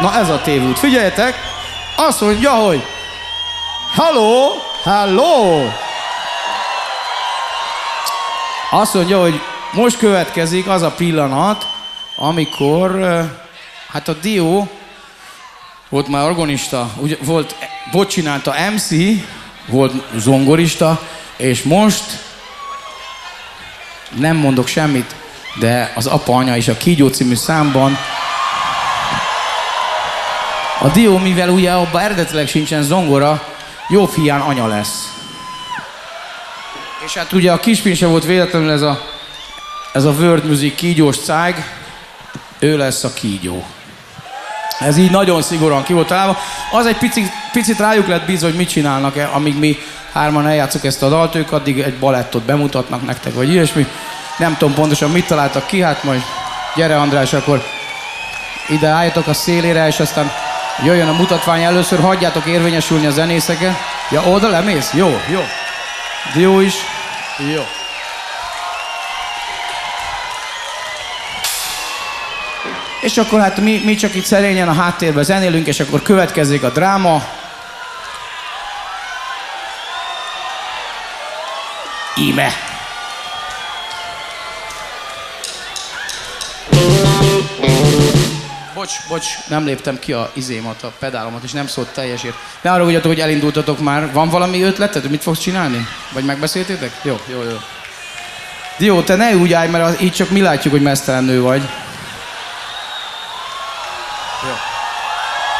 Na ez a tévút. Figyeljetek! Azt mondja, hogy hello, hello! Azt mondja, hogy most következik az a pillanat, amikor hát a Dio volt már organista, volt csinálta MC, volt zongorista, és most nem mondok semmit, de az Apa Anya és a Kígyó című számban a Dio, mivel ugye abban eredetileg sincsen zongora, jó fián anya lesz. És hát ugye a Kispin se volt véletlenül ez a World Music kígyós cág, ő lesz a kígyó. Ez így nagyon szigorúan ki volt találva. Az egy picit rájuk lett bízva, hogy mit csinálnak, amíg mi hárman eljátszuk ezt a dalt, ők addig egy balettot bemutatnak nektek, vagy ilyesmi. Nem tudom pontosan mit találtak ki, hát majd gyere András, akkor ide álljatok a szélére, és aztán jöjjön a mutatvány. Először hagyjátok érvényesülni a zenészeket. Ja, oda lemész? Jó, jó. Jó is. Jó. És akkor hát mi csak itt szerényen a háttérben zenélünk, és akkor következik a dráma. Íme. Bocs, nem léptem ki a izémat, a pedálomat, és nem szólt teljesért. Ne arra hogy elindultatok már. Van valami ötleted, hogy mit fogsz csinálni? Vagy megbeszéltétek? Jó. Jó, te ne úgy állj, mert így csak mi látjuk, hogy meztelen nő vagy. Jó.